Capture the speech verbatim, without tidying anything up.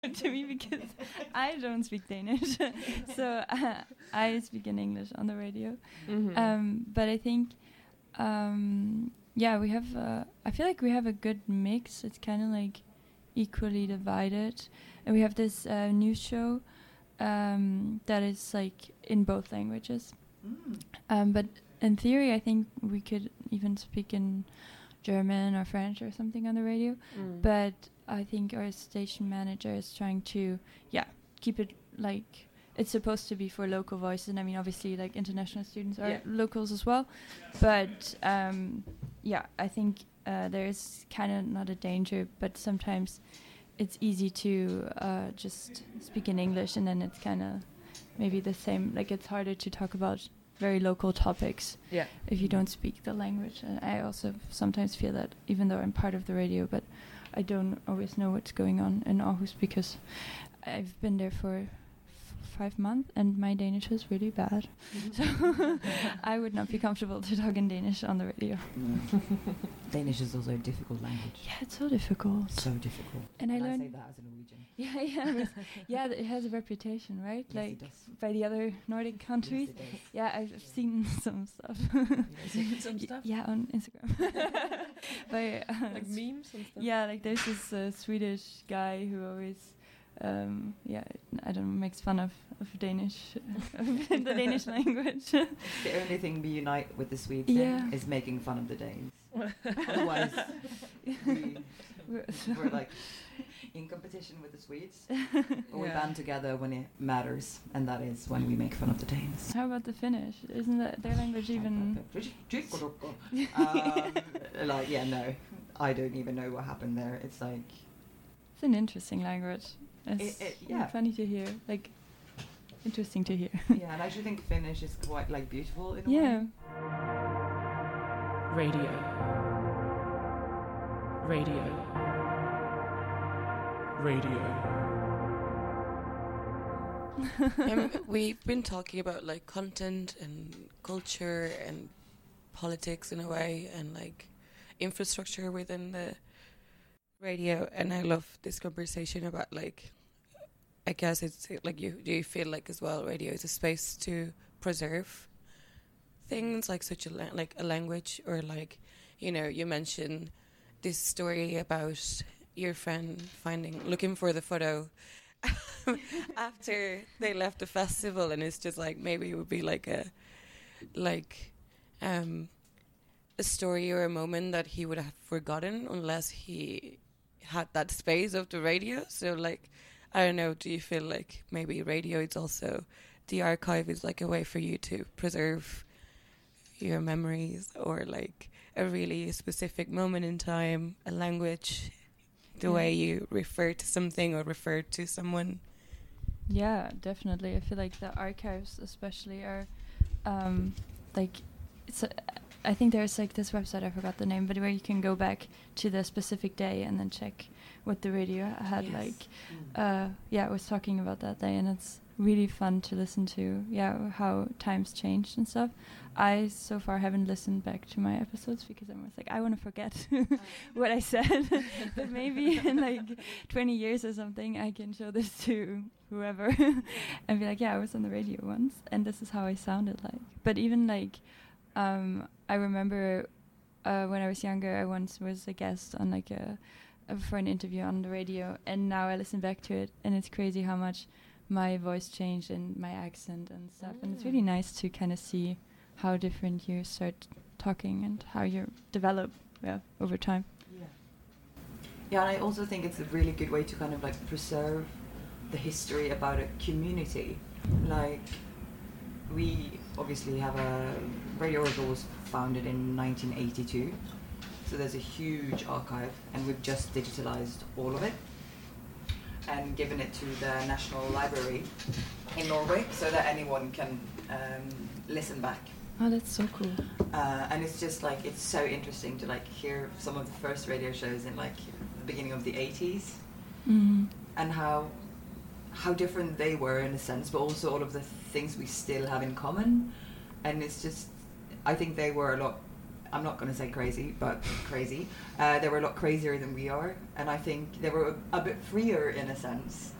to me because I don't speak Danish, so uh, I speak in English on the radio. Mm-hmm. Um, but I think, um, yeah, we have. Uh, I feel like we have a good mix. It's kind of like equally divided, and we have this uh, news show um, that is like in both languages. Mm. Um, but in theory, I think we could even speak in German or French or something on the radio. Mm. But I think our station manager is trying to, yeah, keep it like it's supposed to be for local voices. And I mean, obviously, like international students are Yeah. locals as well. But um, yeah, I think uh, there's kind of not a danger, but sometimes it's easy to uh, just speak in English, and then it's kind of maybe the same. Like it's harder to talk about very local topics Yeah. if you don't speak the language. And I also sometimes feel that, even though I'm part of the radio, but I don't always know what's going on in Aarhus because I've been there for f- five months and my Danish is really bad. So I would not be comfortable to talk in Danish on the radio. No. Danish is also a difficult language. Yeah, it's so difficult. So difficult. And I And I learned- say that as a Norwegian. Yeah, yeah, but yeah. th- It has a reputation, right? Yes, like it does. by the other Nordic countries. Yes, it does. Yeah, I've I've seen some stuff. Some Y- stuff? Yeah, on Instagram. By, uh, Like s- memes and stuff? Yeah, like there's this uh, Swedish guy who always, um, yeah, I don't know, makes fun of, of Danish, the Danish language. The only thing we unite with the Swedes Yeah. in is making fun of the Danes. Otherwise, we, we're like in competition with the Swedes. But we Yeah. band together when it matters, and that is when we make fun of the Danes. How about the Finnish? Isn't that their language even? um, like, yeah, no. I don't even know what happened there. It's like, It's an interesting language. It's It- it- yeah. funny to hear, like interesting to hear. yeah, and I actually think Finnish is quite like beautiful in a Yeah. way. Radio. Radio. Radio. um, we've been talking about like content and culture and politics in a way, and like infrastructure within the radio, and I love this conversation about like, I guess it's like, you do you feel like as well radio is a space to preserve things like such a la- like a language, or like, you know, you mentioned this story about your friend finding looking for the photo after they left the festival, and it's just like maybe it would be like a like um a story or a moment that he would have forgotten unless he had that space of the radio. So like, I don't know, do you feel like maybe radio is also, the archive is like a way for you to preserve your memories, or like a really specific moment in time, a language, the Yeah. way you refer to something or refer to someone? Yeah, definitely. I feel like the archives, especially, are um, like it's. A, I think there's like this website, I forgot the name, but where you can go back to the specific day and then check what the radio had. Yes. Like, uh, yeah, I was talking about that day, and it's really fun to listen to. Yeah, how times changed and stuff. I so far haven't listened back to my episodes because I'm always like, I want to forget what I said. But maybe in like twenty years or something, I can show this to whoever and be like, yeah, I was on the radio once, and this is how I sounded like. But even like, um, I remember uh, when I was younger, I once was a guest on like a, a for an interview on the radio, and now I listen back to it, and it's crazy how much my voice changed and my accent and stuff. Mm. And it's really nice to kind of see how different you start talking and how you develop, yeah, over time. Yeah. Yeah, and I also think it's a really good way to kind of like preserve the history about a community. Like, we obviously have a Radio Oracle was founded in nineteen eighty-two, so there's a huge archive, and we've just digitalized all of it and given it to the National Library in Norway so that anyone can um, listen back. Oh, that's so cool. Uh, and it's just like, it's so interesting to like hear some of the first radio shows in like the beginning of the eighties, Mm. and how how different they were in a sense, but also all of the things we still have in common. And it's just, I think they were a lot I'm not going to say crazy, but crazy. Uh, they were a lot crazier than we are, and I think they were a, a bit freer in a sense.